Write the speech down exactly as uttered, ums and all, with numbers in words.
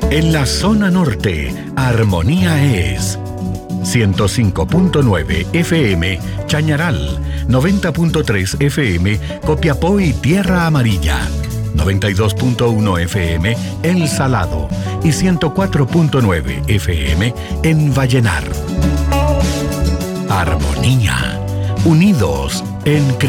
En la zona norte, Armonía es ciento cinco punto nueve F M Chañaral, noventa punto tres F M Copiapó y Tierra Amarilla, noventa y dos punto uno F M El Salado y ciento cuatro punto nueve F M en Vallenar. Armonía, unidos en